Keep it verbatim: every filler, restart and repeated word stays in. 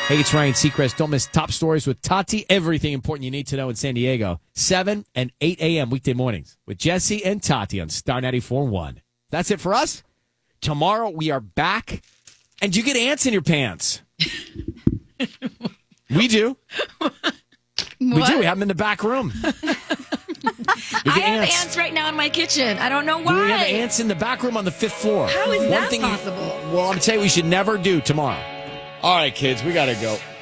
Hey, it's Ryan Seacrest. Don't miss Top Stories with Tati. Everything important you need to know in San Diego. seven and eight a.m. weekday mornings with Jesse and Tati on Star ninety-four point one. That's it for us. Tomorrow we are back. And you get ants in your pants. We do. We What? do. We have them in the back room. I have ants. ants right now in my kitchen. I don't know why. We have ants in the back room on the fifth floor. How is One that thing possible? You, well, I'm saying we should never do tomorrow. All right, kids, we got to go.